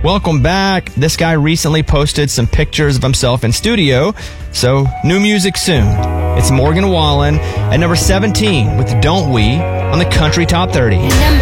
Welcome back. This guy recently posted some pictures of himself in studio, so new music soon. It's Morgan Wallen at number 17 with Don't We on the Country Top 30.